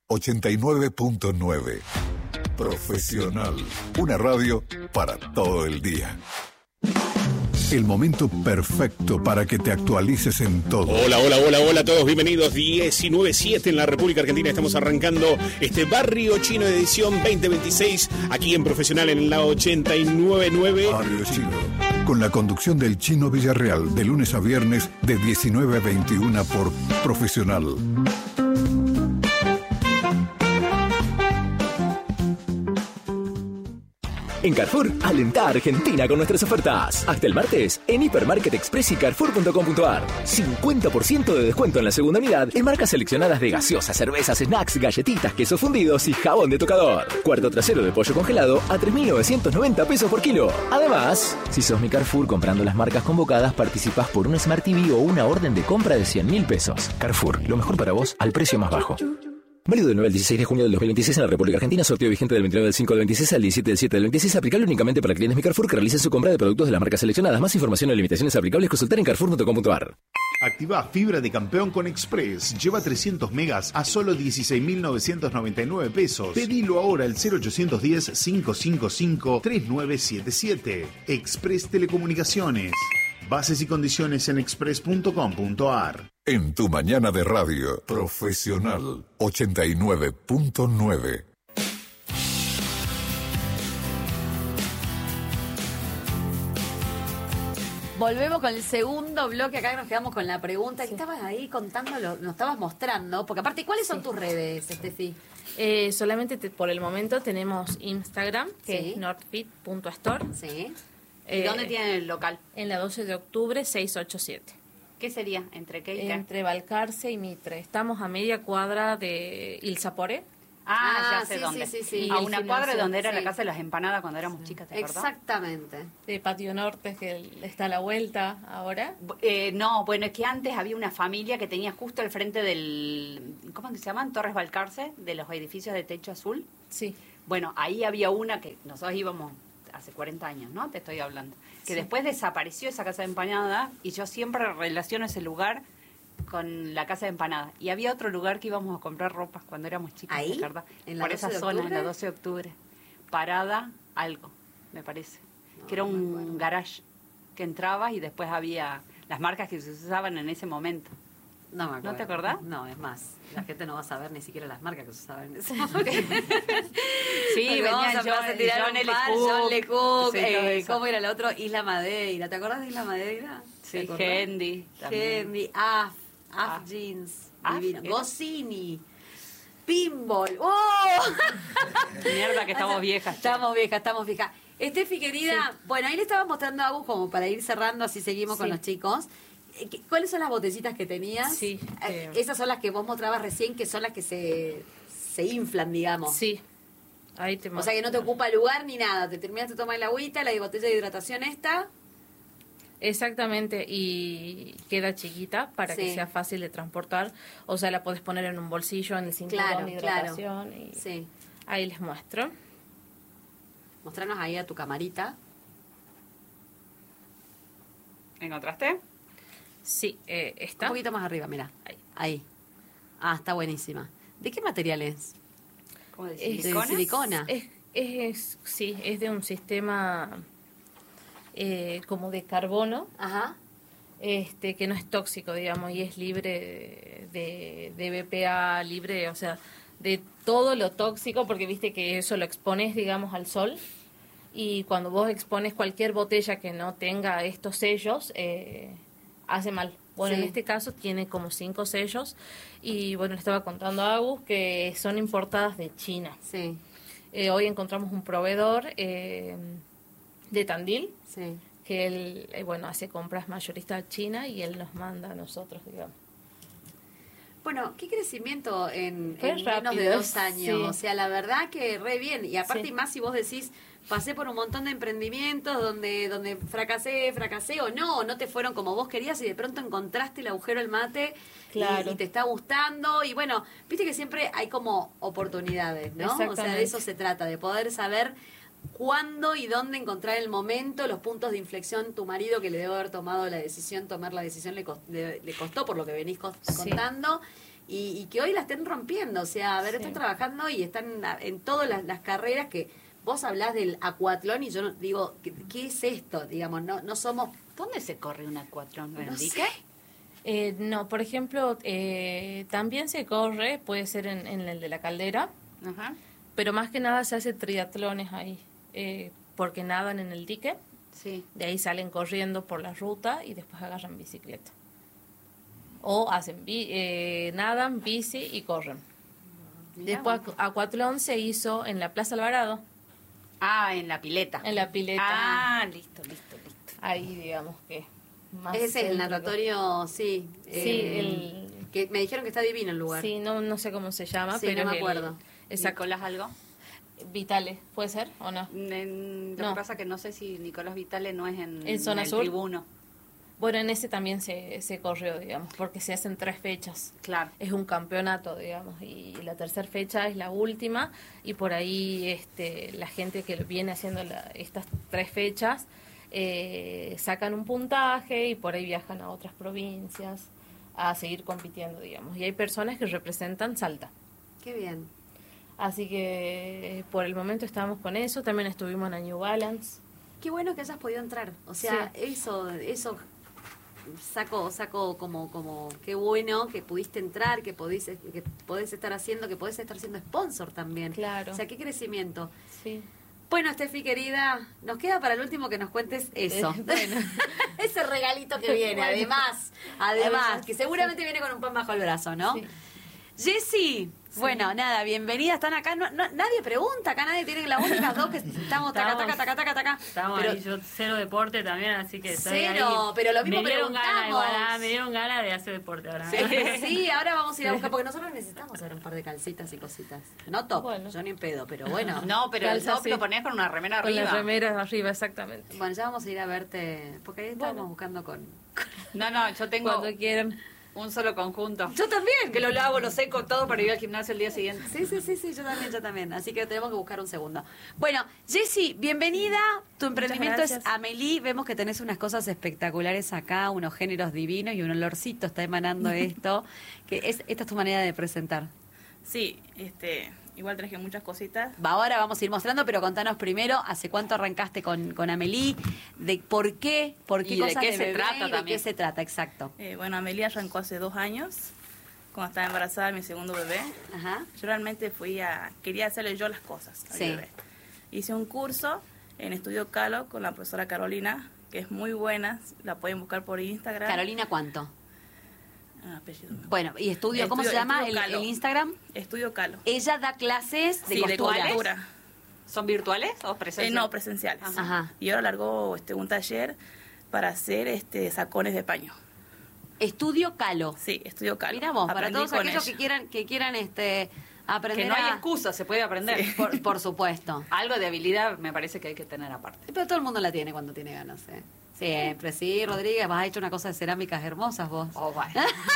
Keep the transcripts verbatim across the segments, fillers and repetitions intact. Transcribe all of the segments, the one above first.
ochenta y nueve punto nueve. Profesional. Una radio para todo el día. El momento perfecto para que te actualices en todo. Hola, hola, hola, hola a todos, bienvenidos. diecinueve siete en la República Argentina. Estamos arrancando este Barrio Chino edición veinte veintiséis aquí en Profesional en la ochenta y nueve punto nueve. Barrio Chino. Con la conducción del Chino Villarreal de lunes a viernes de diecinueve a veintiuna por Profesional. En Carrefour, alentá a Argentina con nuestras ofertas. Hasta el martes, en Hipermarket Express y Carrefour punto com punto ar. cincuenta por ciento de descuento en la segunda unidad en marcas seleccionadas de gaseosas, cervezas, snacks, galletitas, quesos fundidos y jabón de tocador. Cuarto trasero de pollo congelado a tres mil novecientos noventa pesos por kilo. Además, si sos mi Carrefour comprando las marcas convocadas, participás por un Smart T V o una orden de compra de cien mil pesos. Carrefour, lo mejor para vos al precio más bajo. Válido del nueve al dieciséis de junio del dos mil veintiséis en la República Argentina. Sorteo vigente del veintinueve del cinco del veintiséis al diecisiete del siete del veintiséis. Aplicable únicamente para clientes Mi Carrefour que realicen su compra de productos de las marcas seleccionadas. Más información y limitaciones aplicables consultar en carrefour punto com punto ar. Activa fibra de campeón con Express. Lleva trescientos megas a solo dieciséis mil novecientos noventa y nueve pesos. Pedilo ahora al cero ochocientos diez, cinco cinco cinco, tres nueve siete siete. Express Telecomunicaciones. Bases y condiciones en express punto com punto ar. En tu mañana de radio, Profesional ochenta y nueve punto nueve. Volvemos con el segundo bloque. Acá nos quedamos con la pregunta. ¿Qué estabas ahí contándolo? Nos estabas mostrando. Porque aparte, ¿cuáles son sí. tus redes, Estefi? Eh, solamente te, por el momento tenemos Instagram, que sí. es northfit punto store. Sí. ¿Y eh, dónde tienen el local? En la doce de octubre, seiscientos ochenta y siete. ¿Qué sería? ¿Entre qué y qué? Entre Balcarce y Mitre. Estamos a media cuadra de Il Sapore. Ah, ah ya sé sí, dónde. Sí, sí, sí. A una cuadra donde era sí. la casa de las empanadas cuando éramos sí. chicas, ¿te acordás? Exactamente. De Patio Norte, que está a la vuelta ahora. Eh, no, bueno, es que antes había una familia que tenía justo al frente del... ¿Cómo es que se llaman? Torres Balcarce, de los edificios de techo azul. Sí. Bueno, ahí había una que nosotros íbamos hace cuarenta años, ¿no? Te estoy hablando. Que sí. Después desapareció esa casa de empanada y yo siempre relaciono ese lugar con la casa de empanada. Y había otro lugar que íbamos a comprar ropa cuando éramos chicos, ¿ahí? ¿verdad? ¿En la por esa zona, en la doce de octubre. Parada, algo, me parece. No, que era un garage que entrabas y después había las marcas que se usaban en ese momento. No me acuerdo. ¿No te acordás? No, es más, la gente no va a saber ni siquiera las marcas que se usaban en ese momento. Sí, venían John, John L. Cook, John L. Cook, sí, eh, ¿cómo era el otro? Isla Madeira, ¿te acordás de Isla Madeira? Sí, Hendy. Hendy, Af, Af Jeans, divino. Goscini, Pinball. ¡Oh! Mierda que estamos viejas. Estamos viejas, estamos viejas. Estefi, querida, sí. Bueno, ahí le estaba mostrando a Agus como para ir cerrando, así seguimos sí. con los chicos. ¿Cuáles son las botecitas que tenías? Sí. Eh, Esas son las que vos mostrabas recién, que son las que se, se inflan, digamos. Sí. Ahí te o sea, que no te ocupa lugar ni nada. Te terminaste de tomar el agüita, la botella de hidratación esta. Exactamente, y queda chiquita para sí. que sea fácil de transportar. O sea, la podés poner en un bolsillo, en el cinturón claro, de hidratación. Claro. Y sí. Ahí les muestro. Mostranos ahí a tu camarita. ¿Encontraste? Sí, eh, está. Un poquito más arriba, mira. Ahí. Ahí. Ah, está buenísima. ¿De qué material es? ¿Cómo de silicona? ¿De silicona? Es, es, es, sí, es de un sistema eh, como de carbono. Ajá. Este, que no es tóxico, digamos, y es libre de, de B P A, libre, o sea, de todo lo tóxico, porque viste que eso lo expones, digamos, al sol. Y cuando vos expones cualquier botella que no tenga estos sellos, eh, hace mal. Bueno, sí. En este caso tiene como cinco sellos y bueno, le estaba contando a Agus que son importadas de China. Sí. Eh, hoy encontramos un proveedor eh, de Tandil, sí. que él, eh, bueno, hace compras mayoristas a China y él nos manda a nosotros, digamos. Bueno, qué crecimiento en, Fue en rápido, menos de dos años. Sí. O sea, la verdad que re bien. Y aparte, sí. más si vos decís, pasé por un montón de emprendimientos donde donde fracasé, fracasé o no, o no te fueron como vos querías y de pronto encontraste el agujero del mate claro. y, y te está gustando. Y bueno, viste que siempre hay como oportunidades, ¿no? O sea, de eso se trata, de poder saber cuándo y dónde encontrar el momento, los puntos de inflexión. Tu marido, que le debe haber tomado la decisión, tomar la decisión le, cost, le, le costó por lo que venís cost, sí. contando. y, y que hoy la estén rompiendo. O sea, a ver, Sí. están trabajando y están en todas las, las carreras que vos hablás del acuatlón y yo no- digo, ¿qué, qué es esto? Digamos, no no somos... ¿Dónde se corre un acuatlón? ¿En No el sé. dique? Eh, no, por ejemplo, eh, también se corre, puede ser en, en el de la Caldera, Ajá. pero más que nada se hace triatlones ahí, eh, porque nadan en el dique, Sí. de ahí salen corriendo por la ruta y después agarran bicicleta. O hacen bi- eh, nadan, bici y corren. Mirá Después vos. acuatlón se hizo en la Plaza Alvarado, Ah, en la pileta. en la pileta. Ah, listo, listo, listo. Ahí digamos que más Ese es el céntrico. natatorio, sí. Sí, eh, el- Que me dijeron que está divino el lugar. Sí, no, no sé cómo se llama, Sí, pero no me es el- acuerdo. exacto. ¿Nicolás algo? Vitales, ¿puede ser o no? En- lo No. que pasa que no sé si Nicolás Vitale no es en, ¿En zona el sur? tribuno. Bueno, en ese también se, se corrió, digamos, porque se hacen tres fechas. Claro. Es un campeonato, digamos, y la tercera fecha es la última, y por ahí este, la gente que viene haciendo la- estas tres fechas eh, sacan un puntaje y por ahí viajan a otras provincias a seguir compitiendo, digamos. Y hay personas que representan Salta. Qué bien. Así que eh, por el momento estamos con eso. También estuvimos en New Balance. Qué bueno que hayas podido entrar. O sea, eso, eso saco, saco como, como, qué bueno que pudiste entrar, que podés, que podés estar haciendo, que podés estar siendo sponsor también. Claro. O sea, qué crecimiento. Sí. Bueno, Steffi, querida, nos queda para el último que nos cuentes eso. Eh, bueno. Ese regalito que viene, Bueno. además, además, Además, que seguramente viene con un pan bajo el brazo, ¿no? Sí. Jessy, bueno, nada, bienvenida, están acá, no, no- nadie pregunta, acá nadie tiene las únicas dos que estamos taca, taca, taca, taca, taca. Estamos Pero- ahí, yo cero deporte también, así que estoy Cero, ahí. pero lo mismo me dieron ganas, preguntamos. igual, ah, me dieron ganas de hacer deporte ahora. Sí, sí, ahora vamos a ir a buscar, porque nosotros necesitamos hacer un par de calcitas y cositas. No top, Bueno. yo ni en pedo, pero bueno. No, pero el Calza, top sí. lo ponés con una remera Con arriba. las remeras arriba, exactamente. Bueno, ya vamos a ir a verte, porque ahí estábamos Bueno. buscando con... No, no, yo tengo Cuando quieran. un solo conjunto. Yo también. Que lo lavo, lo seco todo para ir al gimnasio el día siguiente. Sí, sí, sí, sí, yo también, yo también. Así que tenemos que buscar un segundo. Bueno, Jessy, bienvenida. Tu emprendimiento es gracias. Amelie. Vemos que tenés unas cosas espectaculares acá, unos géneros divinos y un olorcito está emanando esto. Que es, esta es tu manera de presentar. Sí, este, igual traje muchas cositas. Va, ahora vamos a ir mostrando, pero contanos primero, ¿hace cuánto arrancaste con, con Amelie? ¿De por qué? ¿Por qué Y de cosas qué de se bebé trata y de también. qué se trata? Exacto. Eh, bueno, Amelia arrancó hace dos años, cuando estaba embarazada de mi segundo bebé. Ajá. Yo realmente fui a, quería hacerle yo las cosas al Sí. bebé. Hice un curso en Estudio Calo con la profesora Carolina, que es muy buena, la pueden buscar por Instagram. Carolina, ¿cuánto? Ah, apellido no. Bueno, y estudio, ¿cómo Estudio- se llama Estudio el, Calo. el Instagram? Estudio Calo. Ella da clases de Sí, de costura. costura. ¿Son virtuales o Eh, presenciales? no, presenciales. Ajá. Y ahora largó este, un taller para hacer este sacones de paño. Estudio Calo. Sí, Estudio Calo. Mira vos, para Aprendí todos con aquellos ella. que quieran que quieran este aprender Que no hay a- excusa, se puede aprender. por, por supuesto. Algo de habilidad me parece que hay que tener aparte. Pero todo el mundo la tiene cuando tiene ganas, ¿eh? Siempre, sí, Rodríguez, vos has hecho una cosa de cerámicas hermosas vos. Oh, bueno.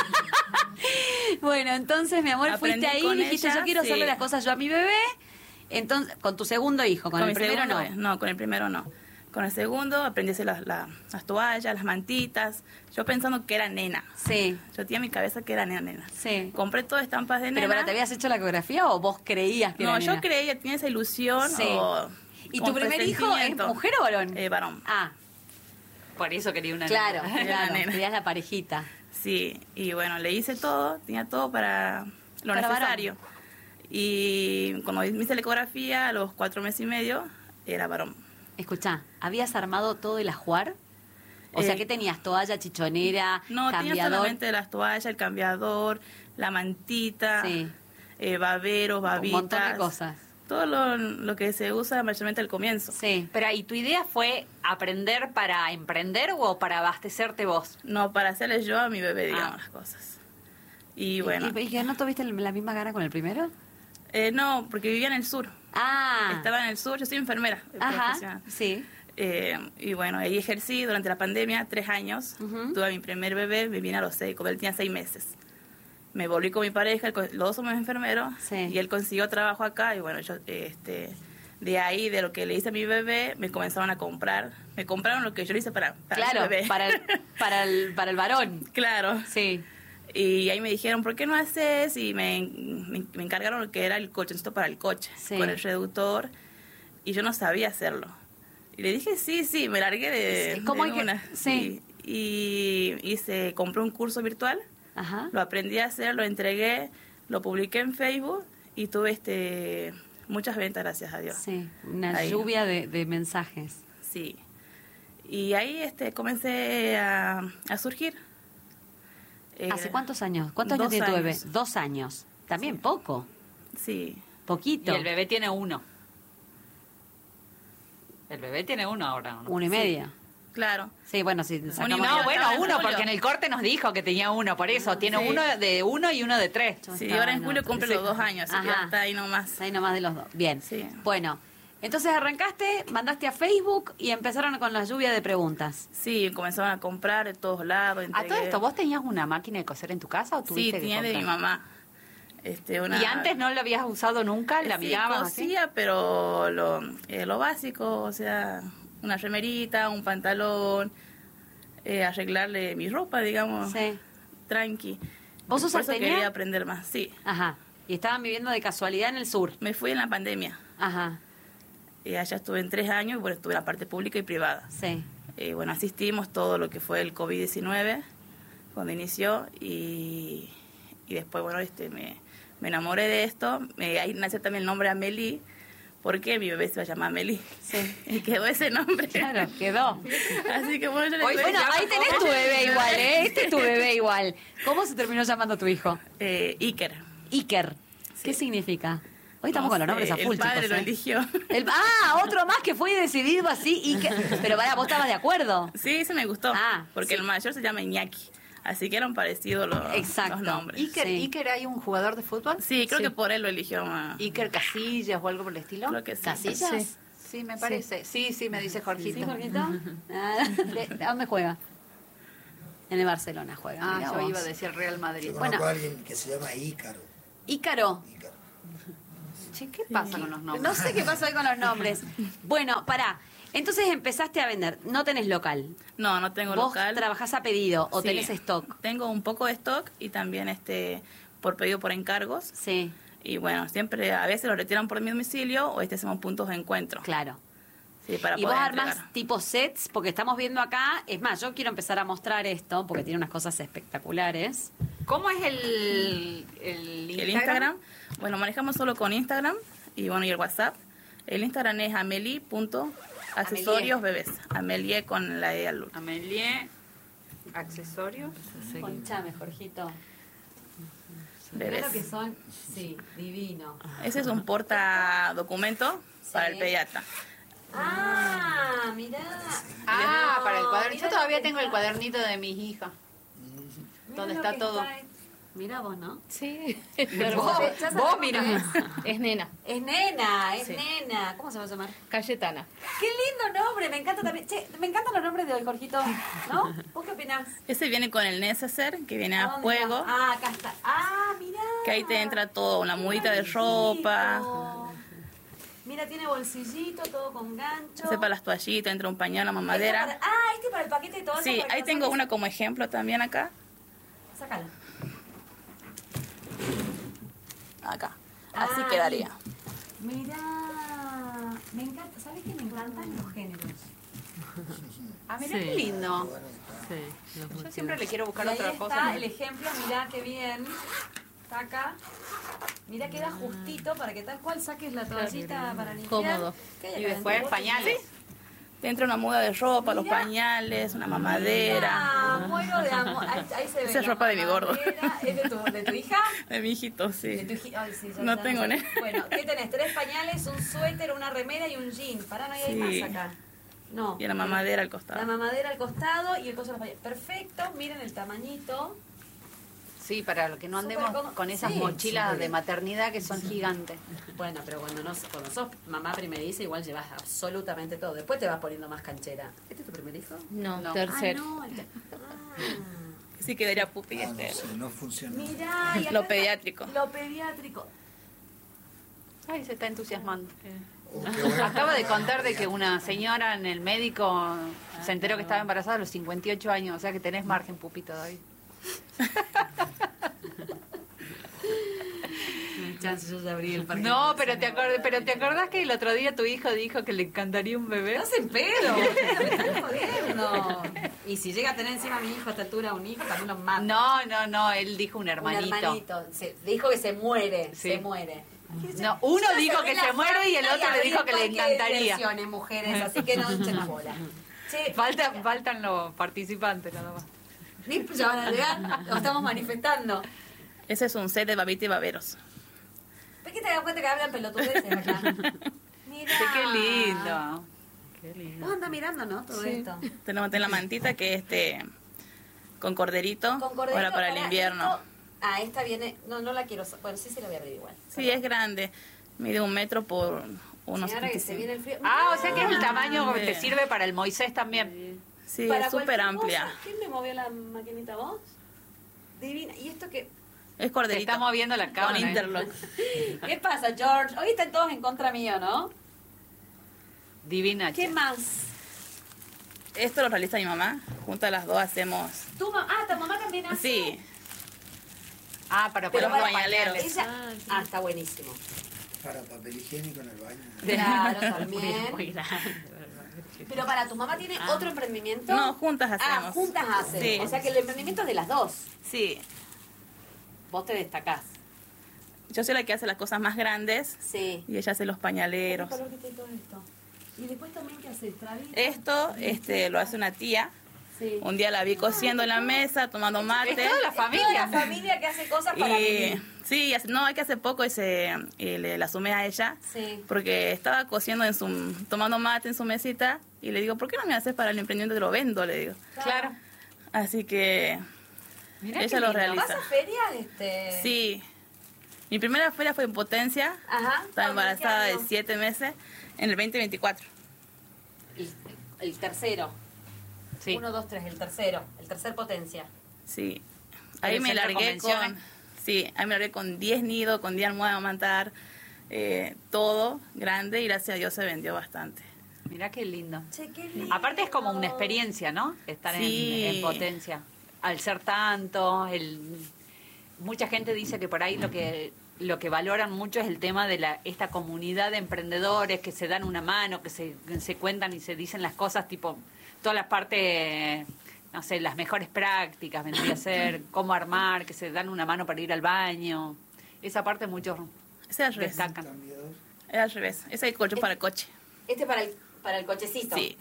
Bueno, entonces, mi amor, Aprendí fuiste ahí con y dijiste, ella, yo quiero sí. hacerle las cosas yo a mi bebé. Entonces, con tu segundo hijo, con, el mi primero segundo, no. eh, No, con el primero no. Con el segundo aprendí a hacer las, la- las toallas, las mantitas. Yo pensando que era nena. Sí, Yo tenía en mi cabeza que era nena, nena. sí. Compré todas estampas de nena. Pero, ¿pero te habías hecho la coreografía o vos creías que No, era yo nena? creía, tenía esa ilusión. Sí. o- ¿Y con tu primer hijo es presentimiento. mujer o varón? Eh, varón. Ah, Por eso quería una claro, nena. claro. nena. Querías la parejita. Sí, y bueno, le hice todo, tenía todo para lo Para necesario. Y cuando me hice la ecografía, a los cuatro meses y medio, era varón. Escuchá, ¿habías armado todo el ajuar? O sea, Eh, ¿qué tenías? ¿Toalla, chichonera, No, tenía cambiador? solamente las toallas, el cambiador, la mantita, Sí. eh, baberos, Un babitas. montón de cosas. Todo lo, lo que se usa mayormente al comienzo. Sí. Pero, ¿y tu idea fue aprender para emprender o para abastecerte vos? No, para hacerle yo a mi bebé, digamos, Ah. las cosas. Y bueno, ¿Y, y que no tuviste la misma gana con el primero? eh, no, porque vivía en el sur. Ah. Estaba en el sur, yo soy enfermera Ajá, profesional. sí. Eh, y bueno, ahí ejercí durante la pandemia tres años. Ujú. Tuve a mi primer bebé, me vine a los seis, cuando él tenía seis meses. Me volví con mi pareja, él con- los dos somos enfermeros, Sí. y él consiguió trabajo acá. Y bueno, yo, este, de ahí, de lo que le hice a mi bebé, me comenzaron a comprar. Me compraron lo que yo le hice para, para Claro, mi bebé. para el, para, el, para el varón. Claro. Sí. Y ahí me dijeron, ¿por qué no haces? Y me, me, me encargaron lo que era el colchoncito para el coche, Sí. con el reductor. Y yo no sabía hacerlo. Y le dije, sí, sí, me largué de, Sí, ¿cómo de hay que- una. sí. Y, y hice, compré un curso virtual, Ajá. lo aprendí a hacer, lo entregué, lo publiqué en Facebook y tuve este muchas ventas, gracias a Dios. Sí, una Ahí. lluvia de, de mensajes. Sí. Y ahí este comencé a, a surgir. Eh, ¿Hace cuántos años? ¿Cuántos años dos tiene tu bebé? años. Dos años. También poco. Sí. Poquito. Y el bebé tiene uno. El bebé tiene uno ahora. ¿no? Uno y medio. Claro. Sí, bueno, si Uno y sacamos... medio. No, bueno, Estaba en uno, julio. porque en el corte nos dijo que tenía uno, por eso. Tiene Sí. uno de uno y uno de tres. Yo Sí, estaba ahora en en julio otro. cumple Sí. los dos años, así que Ajá. está ahí nomás. Está ahí nomás de los dos. Bien. Sí. Bueno, entonces arrancaste, mandaste a Facebook y empezaron con la lluvia de preguntas. Sí, comenzaron a comprar de todos lados. A entregué. todo esto, ¿vos tenías una máquina de coser en tu casa o Sí, tuviste que tenía de mi comprar? mamá. Este, una... ¿Y antes no la habías usado nunca? ¿La Sí, mirabas así? cosía, pero lo, eh, lo básico, o sea, una remerita, un pantalón, eh, arreglarle mi ropa, digamos, Sí. tranqui. ¿Vos sos Por eso salteña? quería aprender más, sí. Ajá. Y estaban viviendo de casualidad en el sur. Me fui en la pandemia. Ajá. Y allá estuve en tres años, y bueno, estuve en la parte pública y privada. Sí. Eh, bueno, asistimos todo lo que fue el COVID diecinueve cuando inició y, y después, bueno, este me, me enamoré de esto. Me, ahí nació también el nombre Amelie, porque mi bebé se va a llamar Amelie. Sí. Y quedó ese nombre. Claro, quedó. Así que bueno, yo le Hoy, tuve bueno, que llamar ahí tenés como- tu bebé igual, ¿eh? Este es tu bebé igual. ¿Cómo se terminó llamando tu hijo? Eh, Iker. Iker. ¿Qué significa? Hoy estamos No con los nombres sé, a full, el padre chicos, lo ¿eh? eligió. El- ah, otro más que fue decidido así. Iker. Pero para, vos estabas de acuerdo. Sí, eso me gustó. Ah, porque sí. el mayor se llama Iñaki. Así que eran parecidos los, Exacto. los nombres. ¿Iker, Sí. Iker hay un jugador de fútbol? Sí, creo Sí. que por él lo eligió. ma. ¿Iker Casillas o algo por el estilo? Creo que sí. ¿Casillas? Sí. Sí, me parece. Sí, sí, me dice Jorgito. ¿Sí, Jorgito? Ah, ¿de- ¿A dónde juega? En el Barcelona juega. Ah, mirá yo vos. iba a decir Real Madrid. Yo Bueno. conozco a alguien que se llama Ícaro. Ícaro. Ícaro. Che, ¿qué pasa con los nombres? No sé qué pasó ahí con los nombres. Bueno, pará. Entonces empezaste a vender. No tenés local. No, no tengo Vos local. trabajás a pedido o Sí. tenés stock. Tengo un poco de stock y también este por pedido por encargos. Sí, Y bueno, siempre a veces lo retiran por mi domicilio o este hacemos puntos de encuentro. claro. Sí, para Y vos poder armás entregar. tipo sets, porque estamos viendo acá, es más, yo quiero empezar a mostrar esto, porque tiene unas cosas espectaculares. ¿Cómo es el, el Instagram? El Instagram, bueno, manejamos solo con Instagram y bueno, y el WhatsApp. El Instagram es amelie.accesorios bebés. Amelie con la E al último. Amelie, accesorios. Conchame, Jorgito. Bebés. Mirá lo que son, sí, divino. Ese es un porta documento para el pediatra. Ah, mirá. Ah, No, para el cuaderno. mirá Yo todavía lo que tengo el está. cuadernito de mis hijas. Mirá donde lo está que todo. está. Mirá vos, ¿no? Sí. Vos, ya sabés vos cómo mirá. es. Es nena, Es nena, es Sí. nena. ¿Cómo se va a llamar? Cayetana. Qué lindo nombre, me encanta también. Che, me encantan los nombres de hoy, Jorgito. ¿No? ¿Vos qué opinás? Ese viene con el neceser, que viene a dónde juego, está? Ah, acá está. Ah, mirá. que ahí te entra todo, una Qué mudita de bonito. ropa. Mira, tiene bolsillito, todo con gancho. Ese para las toallitas, entra un pañal, una Este mamadera. para- Ah, este para el paquete de todo. Sí, ahí tengo una como ejemplo también acá. Sácala. Acá. Así Ay, quedaría. Mirá. Me encanta. ¿Sabes qué? Me encantan los géneros. Ah, mirá qué lindo. Sí, los Yo motivos. siempre le quiero buscar Y ahí otra está cosa. el ejemplo, mirá qué bien. Está acá. Mira, queda justito para que tal cual saques la toallita para limpiar. Cómodo. ¿Qué hay Y acá después adentro? pañales. Te entra una muda de ropa, los Mirá. pañales, una mamadera. Ah, muero de amor. Ahí, ahí se ve. Esa es la ropa de mi gordo. mamadera. ¿Es de tu, de tu hija? De mi hijito, De sí. tu hiji- Ay, sí, ya- No ya tengo sé. nene. Bueno, ¿qué tenés? Tres pañales, un suéter, una remera y un jean. Pará, no hay Sí. más acá. No. Y la mamadera al La costado. mamadera al costado y el coso de los pañales. Perfecto, miren el tamañito. Sí, para lo que no Súper andemos cómodo. con esas Sí. mochilas de maternidad que son gigantes. Bueno, pero cuando, no, cuando sos mamá primeriza, igual llevas absolutamente todo. Después te vas poniendo más canchera. ¿Este es tu primer hijo? No, No. tercero. Ah, no. el- Ah. Sí quedaría pupi Ah, no, este. sí, no funciona. Mirá. y acá Lo está- pediátrico. Lo pediátrico. Ay, se está entusiasmando. Oh, qué bueno. Acaba de contar de que una señora en el médico se enteró que estaba embarazada a los cincuenta y ocho años, o sea que tenés margen, pupi, todavía. chance yo ya abrí el parque. No, pero te, acordás, pero te acordás que el otro día tu hijo dijo que le encantaría un bebé. No se pedo, me están jodiendo. Y si llega a tener encima a mi hijo a esta altura un hijo, también lo mata. No, no, no, él dijo un hermanito. Un hermanito. Se, dijo que se muere, Sí. se muere. No, uno Yo dijo cerré que la se muere y el fábrica otro le abrí dijo el que le parque de encantaría. diversiones, mujeres, así que no echen la bola. Che, Falta, faltan los participantes nada más. ni ya van a llegar, lo estamos manifestando. Ese es un set de babitas y baberos. ¿Ves que te das cuenta que hablan pelotudeces acá? Mirá. Sí, qué lindo. Qué lindo. Vos andás mirando, ¿no? Todo Sí. esto. Tenemos la mantita que es este con corderito, Con corderito ahora para el invierno. esto- ah, esta viene. No, no la quiero. Bueno, sí, sí la voy a abrir igual. Sí, es grande. Mide un metro por unos Señora, que se veinticinco. viene el frío. Ah, o sea que es el tamaño que Grande. te sirve para el Moisés también. Sí, Para es súper cualquier amplia. cosa. ¿Quién me movió la maquinita, vos? Divina. ¿Y esto qué? Es Te corderito. está moviendo la Con cámara. ¿eh? interlock. ¿Qué pasa, George? Hoy están todos en contra mío, ¿no? Divina. ¿Qué che. más? Esto lo realiza mi mamá. Juntas las dos hacemos. ¿Tu mamá? Ah, ¿tu mamá también hace? Sí, Ah, para Pero poner para los pañales. ella... Ah, está buenísimo. Para papel higiénico en el baño. Claro, Muy también. grande. Pero para tu mamá tiene otro emprendimiento. No, juntas Ah, hacemos. juntas hacen. Sí. O sea que el emprendimiento es de las dos. sí. Vos te destacás. Yo soy la que hace las cosas más grandes Sí. y ella hace los pañaleros. ¿Qué color que tiene todo esto? Y después también, ¿qué haces? ¿Trabita? Esto este, lo hace una tía. Sí. Un día la vi cociendo en la mesa, tomando mate. Es toda la familia. Toda la familia que hace cosas para Y vivir. sí, hace- no, hay que hace poco ese, y le la sumé a ella. Sí. Porque estaba cociendo en su, tomando mate en su mesita. Y le digo, ¿por qué no me haces para el emprendimiento? Te lo vendo, le digo. Claro. Así que Mirá qué ella lo lindo. realiza. ¿Vas a ferias? Este... Sí. Mi primera feria fue en Potencia. Ajá. Estaba ¿Cuándo? ¿En qué embarazada de año? siete meses. En el veinte veinticuatro. El, el tercero. Sí. Uno, dos, tres, el tercero. El tercer potencia. Sí. ¿En Ahí el me centro de largué con... convenciones? Sí, ahí me largué con diez nidos, con diez almohadas de amamantar. Eh, todo grande y gracias a Dios se vendió bastante. Mirá qué lindo. Che, qué lindo. Aparte es como una experiencia, ¿no? Estar en- Sí. en, potencia. Al ser tanto, el, mucha gente dice que por ahí lo que lo que valoran mucho es el tema de la esta comunidad de emprendedores que se dan una mano, que se, se cuentan y se dicen las cosas, tipo, todas las partes, no sé, las mejores prácticas, vendría a ser, cómo armar, que se dan una mano para ir al baño. Esa parte muchos Ese es al revés. destacan. Cambiador. Es al revés. Ese es el colchón para el coche. Este para el, para el cochecito. Sí.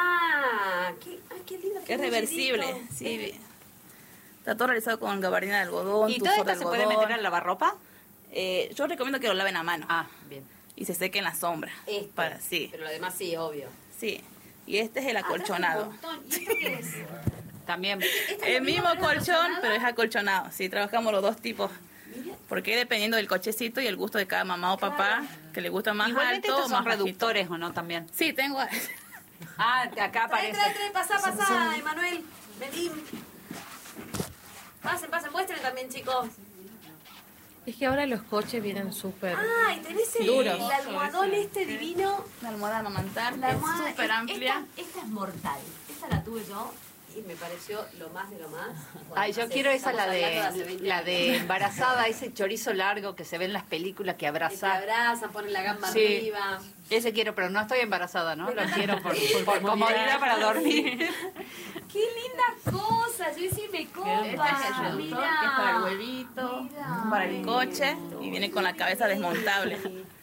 Ah, qué, ay, qué lindo. qué Es reversible. mochilito. Sí. Está todo realizado con gabardina de algodón, ¿Y todo tufor de esto se puede algodón. meter al lavarropa? Eh, yo recomiendo que lo laven a mano Ah, bien. y se seque en la sombra. Este. Para, sí, Pero lo demás sí, obvio. sí. Y este es el Ah, traje un acolchonado. montón. ¿Y esto qué es? También. ¿Esta es El la mismo misma, pero colchón, acolchonada? pero es acolchonado. Sí, trabajamos los dos tipos. Mira. Porque dependiendo del cochecito y el gusto de cada mamá o papá, que le gusta más Igualmente alto o estos más son bajito. reductores, ¿o no? También. Sí, tengo. Ah, acá Trae, aparece. trae, trae, pasá, pasá, Emanuel. Vení. Pasen, pasen, muestren también, chicos. Es que ahora los coches vienen súper... Ah, y tenés el, Duros. el almohadón este divino. La almohada amamantar La es almohada, súper es- amplia. Esta, esta es mortal. Esta la tuve yo y me pareció lo más de lo más. Bueno, Ay, yo hace- quiero esa, estamos la hablando hace de veinte la años. de embarazada, ese chorizo largo que se ve en las películas que Que te abraza. abrazan, ponen la gamba Sí. arriba. Ese quiero, pero no estoy embarazada, ¿no? Lo Pero- quiero por, por comodidad para dormir. ¡Qué lindas cosas! Yo sí me copa. Este es el reductor, Mirá. que es para el huevito, Mirá. para el coche, y viene con la cabeza desmontable.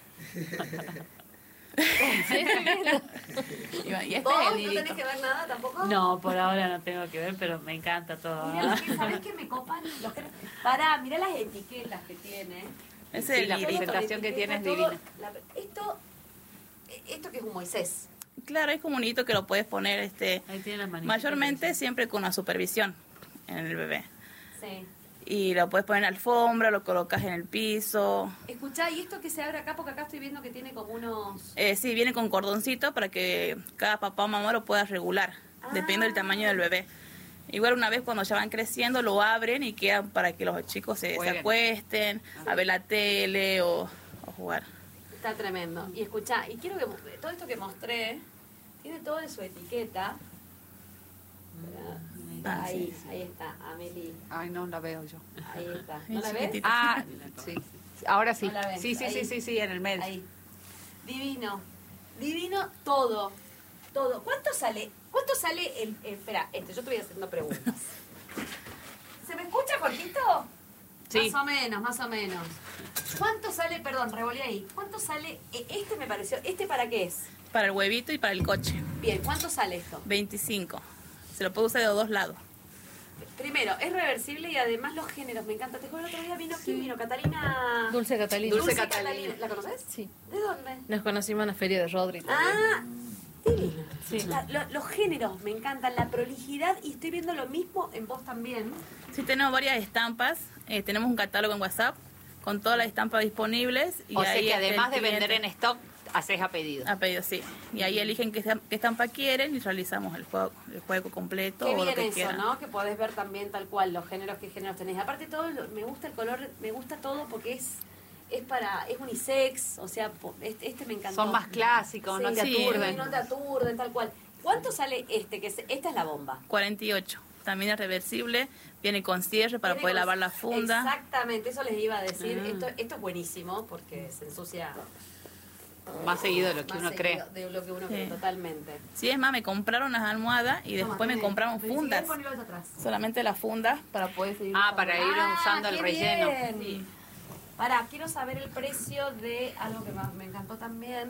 Y y este ¿Vos es el no nidito. tenés que ver nada tampoco? No, por ahora no tengo que ver, pero me encanta todo. Mirá los que, ¿sabés que me copan? Los que... Pará, mirá las etiquetas que tiene. Ese es Sí, el la nidito. presentación que tiene es Todo- divina. la- esto, esto que es un Moisés. Claro, es como un nidito que lo puedes poner este Ahí tiene las manitas. mayormente siempre con la supervisión en el bebé. Sí. Y lo puedes poner en la alfombra, lo colocas en el piso. Escuchá, ¿y esto que se abre acá? Porque acá estoy viendo que tiene como unos... Eh, sí, viene con cordoncito para que cada papá o mamá lo pueda regular, dependiendo del tamaño del bebé. Igual una vez cuando ya van creciendo lo abren y quedan para que los chicos se, se Jueguen. acuesten, a ver la tele o, o jugar. Está tremendo. Y escuchá, y quiero que todo esto que mostré, tiene todo en su etiqueta. Ah, Ahí, sí, ahí está, Amelie. Ay, no la veo yo. Ahí está. Bien ¿No la ves? chiquitita. Ah, sí. Ahora sí. ¿No la ven? Sí, sí, Ahí. sí, sí, sí, en el medio. Ahí. Divino. Divino todo. Todo. ¿Cuánto sale? ¿Cuánto sale el, el- espera, este, yo te voy haciendo preguntas. ¿Se me escucha, Jorgito? Sí. Más o menos, más o menos. ¿Cuánto sale, perdón, revolví ahí. ¿Cuánto sale? eh, Este me pareció, ¿este para qué es? Para el huevito y para el coche. Bien, ¿cuánto sale esto? veinticinco. Se lo puede usar de los dos lados. Primero, es reversible y además los géneros, me encanta. Te juro, el otro día vino, ¿quién vino? Catalina... Dulce Catalina. Dulce, Dulce Catalina. Catalina. ¿La conoces? Sí. ¿De dónde? Nos conocimos en la feria de Rodri. también. Ah, divino. Sí. La- lo- los géneros me encantan, la prolijidad, y estoy viendo lo mismo en vos también. Sí, tenemos varias estampas. Eh, tenemos un catálogo en WhatsApp con todas las estampas disponibles. Y O sea ahí que este, además el de vender cliente- en stock, haces a pedido. A pedido, sí. Y ahí eligen qué, estam- qué estampa quieren y realizamos el juego, el juego completo Qué o lo bien que eso, quieran. ¿no? Que podés ver también tal cual los géneros, qué géneros tenés. Aparte todo, lo- me gusta el color, me gusta todo porque es es para es unisex, o sea, po- este, este me encantó. Son más clásicos, no te Sí. aturden. No te aturden, tal cual. ¿Cuánto sale este? Que es- esta es la bomba. cuarenta y ocho. También es reversible. Viene con cierre para Tiene poder con- lavar la funda. Exactamente, eso les iba a decir. Ah. Esto, esto es buenísimo porque se ensucia Más seguido de lo que más uno seguido cree. de lo que uno Sí. cree, totalmente. Sí, es más, me compraron unas almohadas y Toma, después me tenés. compraron Vení, fundas. si querés, ponelo atrás. Solamente las fundas para poder seguir. Ah, usando. para ir Ah, usando el qué relleno. bien. Sí. Pará, quiero saber el precio de algo que más me encantó también.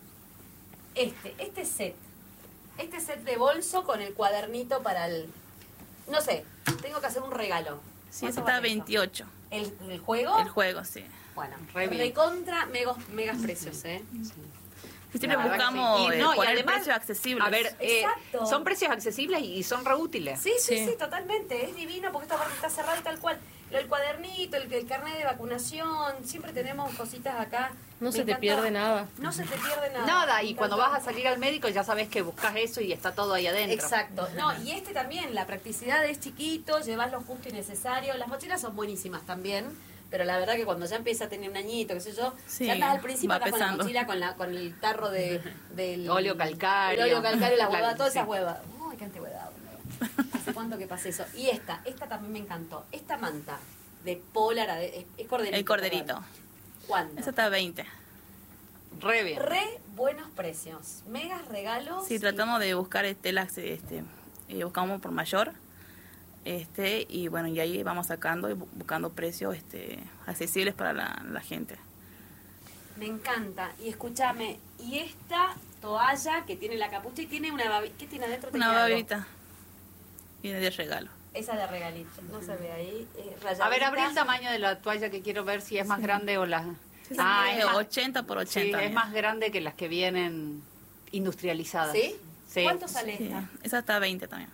Este, este set. Este set de bolso con el cuadernito para el... No sé, tengo que hacer un regalo. Sí, ¿Cuánto eso está vale a esto? veintiocho. ¿El, el juego? El juego, sí. Bueno, Re bien. recontra megos, megas precios, ¿eh? Y siempre La verdad que buscamos sí. Y eh, no, y poner además, precios accesibles. A ver, eh, Exacto. son precios accesibles y son reútiles. Sí, sí, sí, Sí. totalmente. Es divino porque esta parte está cerrada y tal cual. El cuadernito, el, el carnet de vacunación, siempre tenemos cositas acá. No Me se te encantó. pierde nada. No se te pierde nada. Nada, y Me cuando encantó. vas a salir al médico ya sabes que buscas eso y está todo ahí adentro. Exacto. No, y este también, la practicidad es chiquito, llevas lo justo y necesario. Las mochilas son buenísimas también. Pero la verdad que cuando ya empieza a tener un añito, qué sé yo, Sí, ya andas al principio va acá con la pesando. mochila, con la con el tarro de, del... Óleo calcario. El óleo calcario, la Claro, hueva, todas sí. esas huevas. Uy, qué antigüedad, boludo. ¿Hace cuánto que pasé eso? Y esta, esta también me encantó. Esta manta de polar, de- es, es corderito. El corderito. perdón. ¿Cuánto? Eso está a veinte. Re bien. Re buenos precios. Megas regalos. Sí, y- tratamos de buscar telas, este, eh, buscamos por mayor. Este, y bueno, y ahí vamos sacando y bu- buscando precios este, accesibles para la, la gente. Me encanta. Y escúchame, y esta toalla que tiene la capucha y tiene una babita. ¿Qué tiene adentro? Una Tenía algo. babita viene de regalo. Esa de regalito. No se ve ahí. eh, A ver, rayadita. abrí el tamaño de la toalla que quiero ver si es más grande o la... Ah, es es más, ochenta por sí, ochenta. es más grande que las que vienen industrializadas. ¿Sí? Sí. ¿Cuánto sale Sí, esta? esa está a veinte también.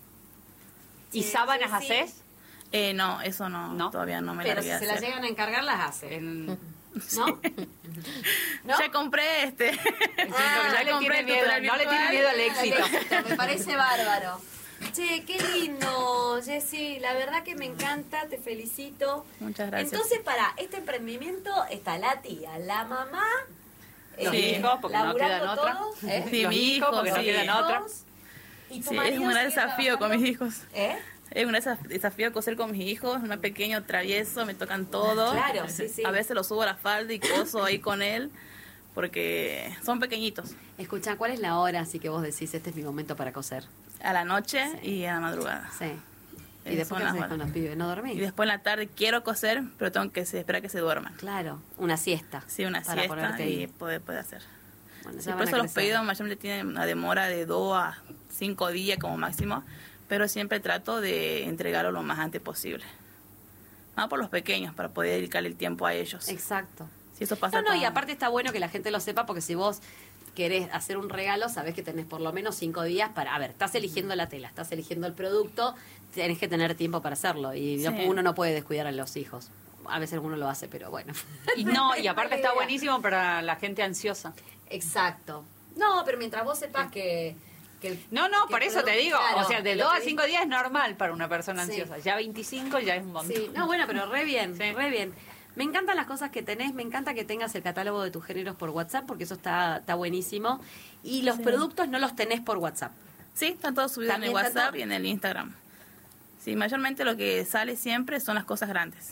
¿Y Sí, sábanas sí, sí. haces? Eh, no, eso no, ¿No? todavía no me Pero la si voy a se la hacer. llegan a encargar, las hace. En... ¿No? ¿No? Ya compré este. Ah, no, le compré tiene miedo, tutorial no le tiene virtual. miedo al éxito. Me parece bárbaro. Che, qué lindo, Jessy. La verdad que me encanta, te felicito. Muchas gracias. Entonces, para este emprendimiento está la tía, la mamá, Los Sí. hijos, porque no laburando quedan otra. todos, ¿eh? Sí, Los mi hijos, hijo, porque no sí. quedan otra. Y tu Sí, es marido un gran sigue desafío con trabajando. mis hijos. ¿Eh? Es un desa- desafío coser con mis hijos, un pequeño travieso, me tocan todo. Claro, sí, sí. A veces lo subo a la falda y coso ahí con él, porque son pequeñitos. Escucha, ¿cuál es la hora así que vos decís, este es mi momento para coser? A la noche y a la madrugada. Sí. Y Eh, después, son ¿qué las haces horas. con los pibes? ¿No dormís? Y después en la tarde quiero coser, pero tengo que se- esperar que se duerman. Claro, una siesta. Sí, una para siesta ponerte y ahí. poder, poder hacer. Bueno, Sí, ya por van a eso los crecer. pedidos mayormente tienen una demora de dos a cinco días como máximo, pero siempre trato de entregarlo lo más antes posible. Más por los pequeños, para poder dedicarle el tiempo a ellos. Exacto. Si eso pasa No, no, y con- aparte está bueno que la gente lo sepa porque si vos querés hacer un regalo, sabés que tenés por lo menos cinco días para... A ver, estás eligiendo la tela, estás eligiendo el producto, tenés que tener tiempo para hacerlo y no- Sí. uno no puede descuidar a los hijos. A veces uno lo hace, pero bueno. Y no, y aparte está Idea. buenísimo para la gente ansiosa. Exacto. No, pero mientras vos sepas que... que el- No, no, que por el eso te producto- digo, claro, o sea, de lo dos que a cinco días es normal para una persona Sí. ansiosa. Ya veinticinco ya es un montón. Sí, no, bueno, pero re bien, re bien. Me encantan las cosas que tenés, me encanta que tengas el catálogo de tus géneros por WhatsApp, porque eso está, está buenísimo. Y los Sí. productos no los tenés por WhatsApp. Sí, están todos subidos en el También está WhatsApp todo- y en el Instagram. Sí, mayormente lo que sale siempre son las cosas grandes.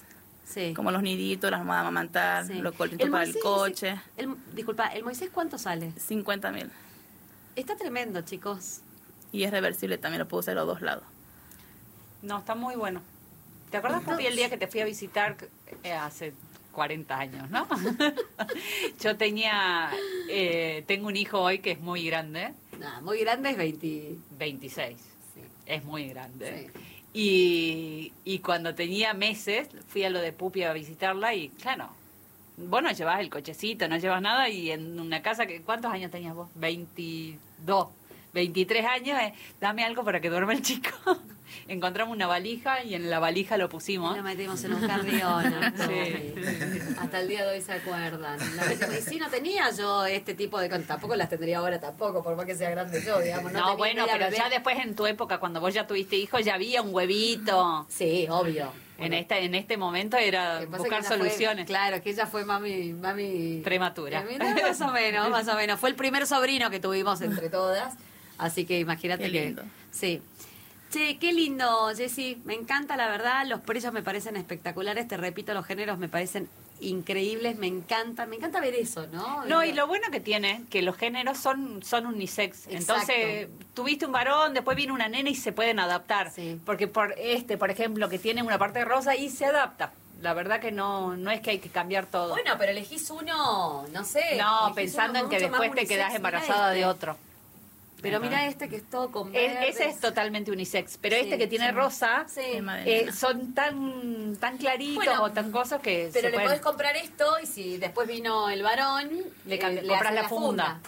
Sí. Como los niditos, las almohadas amamantar, Sí. los colchitos El para Moisés, el coche. el- disculpa, ¿el Moisés cuánto sale? cincuenta mil. Está tremendo, chicos. Y es reversible también, lo puedo usar a los dos lados. No, está muy bueno. ¿Te acuerdas, Pupi, el día que te fui a visitar eh, hace cuarenta años, ¿no? Yo tenía, eh, tengo un hijo hoy que es muy grande. Nah, muy grande es veinte. veintiséis. Sí. Es muy grande. Sí. Y, y cuando tenía meses, fui a lo de Pupi a visitarla y, claro, vos no llevas el cochecito, no llevas nada y en una casa que... ¿Cuántos años tenías vos? veintidós. veintitrés años, eh, dame algo para que duerma el chico. Encontramos una valija y en la valija lo pusimos. Lo metimos en un carrión. Sí. Hasta el día de hoy se acuerdan. La metimos- y sí, no tenía yo este tipo de... Tampoco las tendría ahora tampoco, por más que sea grande yo, digamos. No, tenía bueno, ni idea, pero bebé. ya después en tu época, cuando vos ya tuviste hijos, ya había un huevito. Sí, obvio. En este, en este momento era Lo que pasa buscar es que ella fue- soluciones. claro, que ella fue mami... mami Prematura. Más o menos, más o menos. Fue el primer sobrino que tuvimos entre todas. Así que imagínate Qué que... lindo. Sí. Che, qué lindo, Jessy. Me encanta, la verdad. Los precios me parecen espectaculares. Te repito, los géneros me parecen increíbles. Me encanta. Me encanta ver eso, ¿no? No, y lo bueno que tiene, que los géneros son, son unisex. Exacto. Entonces, tuviste un varón, después viene una nena y se pueden adaptar. Sí. Porque por este, por ejemplo, que tiene una parte rosa y se adapta. La verdad que no, no es que hay que cambiar todo. Bueno, pero elegís uno, no sé. no, elegís pensando uno en que mucho más después te unisex. quedás Mira embarazada este. de otro. Pero Ajá. mira este que es todo con Es- verdes. ese es totalmente unisex. Pero Sí, este que tiene sí. rosa, Sí. Tema de eh, nena. son tan tan claritos Bueno, o tan cosas que Pero se le pueden- podés comprar esto y si después vino el varón, Le eh, cambi- le compras haces la funda.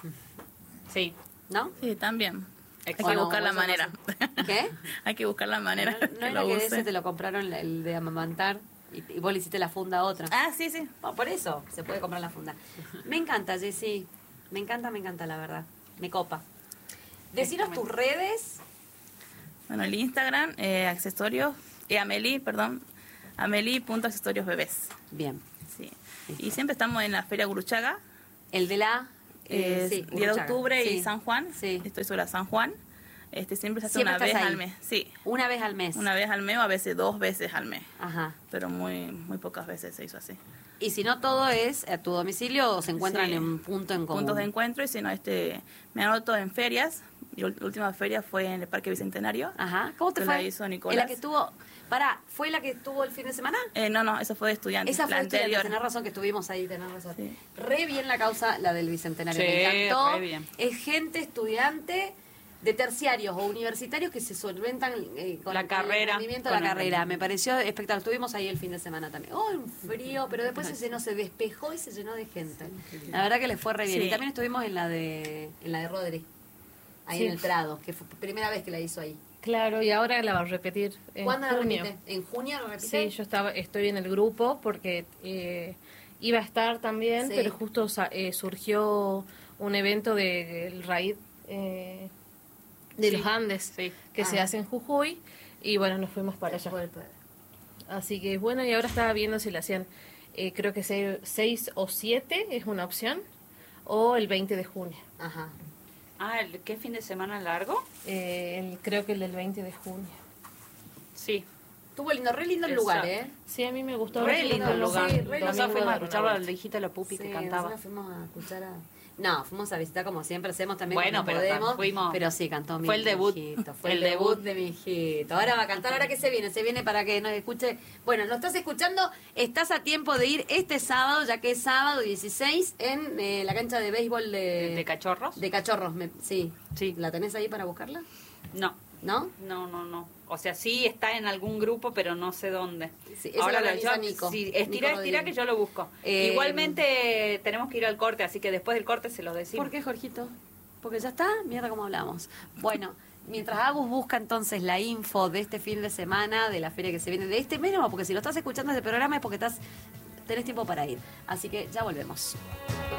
Sí. ¿No? Sí, también. Hay que ¿O no? buscar la ¿Eso no manera. se- ¿Qué? Hay que buscar la manera ¿No, no que era lo que use. ese te lo compraron el de amamantar y, y vos le hiciste la funda a otra? Ah, sí, sí. Bueno, por eso se puede comprar la funda. Me encanta, Jessy. Me encanta, me encanta, la verdad. Me copa. Decinos tus redes. Bueno, el Instagram, eh, accesorios, eh, Amelie, perdón, Amelie.accesorios bebés. Bien. Sí. Y siempre estamos en la Feria Guruchaga, El de la... eh, eh, sí, diez de Uruchaga. octubre Sí. y San Juan. Sí. Estoy sobre San Juan. Este siempre se hace Siempre una vez estás ahí. al mes. Sí, Una vez al mes. una vez al mes o a veces dos veces al mes. Ajá. Pero muy muy pocas veces se hizo así. Y si no todo es a tu domicilio o se encuentran Sí. en un punto en común. Puntos de encuentro y si no, este, me anoto en ferias. Mi ul- última feria fue en el Parque Bicentenario. Ajá. ¿Cómo te que fue? la hizo Nicolás. ¿En la que estuvo... Pará, ¿fue la que estuvo el fin de semana? Eh, no, no, eso fue de estudiantes. Esa fue la estudiante, anterior. tenés razón que estuvimos ahí, tenés razón. Sí. Re bien la causa, la del Bicentenario, Sí, me encantó. re bien. Es gente estudiante de terciarios o universitarios que se solventan eh, con La con carrera, el rendimiento de con la el carrera. rendimiento. Me pareció espectacular. Estuvimos ahí el fin de semana también. Oh, un frío, pero después se llenó, se despejó y se llenó de gente. La verdad que les fue re bien. Sí. Y también estuvimos en la de en la de Rodri, ahí Sí. en el Prado, que fue primera vez que la hizo ahí. Claro, y ahora la va a repetir en ¿Cuándo la junio. repite? ¿En junio la repite? Sí, yo estaba, estoy en el grupo porque eh, iba a estar también, Sí. pero justo sa- eh, surgió un evento del raíz eh, de Sí, los Andes sí. que se Ah. hace en Jujuy y bueno, nos fuimos para allá. Así que bueno, y ahora estaba viendo si le hacían, eh, creo que se- seis o siete es una opción, o el veinte de junio. Ajá. Ah, ¿el- ¿qué fin de semana largo? Eh, el- creo que el del veinte de junio. Sí. Estuvo lindo, re lindo el Exacto. lugar, ¿eh? Sí, a mí me gustó. Re mucho. lindo el lugar. Sí, re lindo. Nosotros Domingo fuimos a dar una escuchar a la vuelta. hijita de la Pupi que Sí, cantaba. nosotros fuimos a escuchar a... No, fuimos a visitar como siempre hacemos también Bueno, cuando pero podemos, ta- fuimos- pero sí, cantó mi fue el debut. hijito, fue El el, debut. debut. de mi hijito. Ahora va a cantar, ahora que se viene, se viene para que nos escuche. Bueno, lo estás escuchando, estás a tiempo de ir este sábado, ya que es sábado dieciséis, en eh, la cancha de béisbol de... ¿De cachorros? de Cachorros, me- sí. Sí. ¿La tenés ahí para buscarla? No, ¿No? no, no, no. O sea, sí está en algún grupo, pero no sé dónde. Sí, eso lo organiza Nico, Sí, Nico estira, estira Rodríguez. que yo lo busco. Eh, Igualmente tenemos que ir al corte, así que después del corte se los decimos. ¿Por qué, Jorgito? Porque ya está, mierda cómo hablamos. Bueno, mientras Agus busca entonces la info de este fin de semana, de la feria que se viene, de este menos, porque si lo estás escuchando este programa es porque estás tenés tiempo para ir. Así que ya volvemos.